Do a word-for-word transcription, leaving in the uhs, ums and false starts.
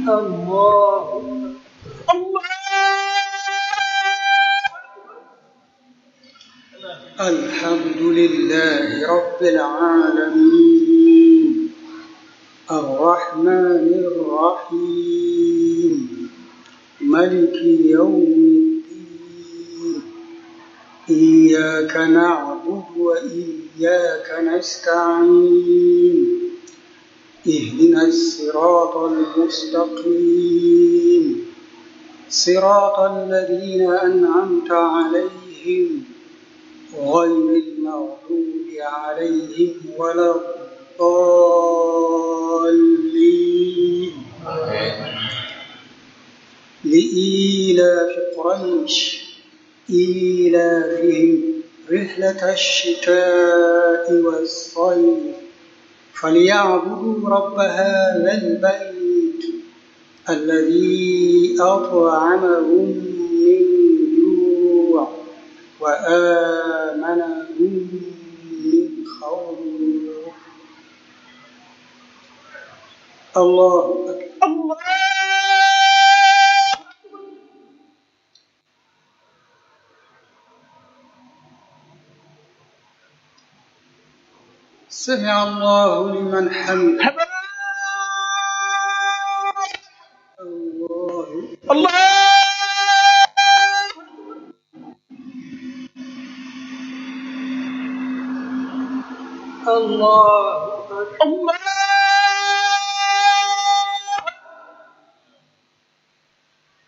الله الله. الحمد لله رب العالمين الرحمن الرحيم ملك يوم الدين إياك نعبد وإياك نستعين اهدنا الصراط المستقيم صراط الذين أنعمت عليهم غير المغضوب عليهم ولا الضالين. لإيلاف قريش إيلافهم رحلة الشتاء والصيف فليعبدوا رب هذا البيت الذي أطعمهم من جوع وآمنهم من خوف. الله أكبر. الله سمع الله لمن حمده. الله الله الله الله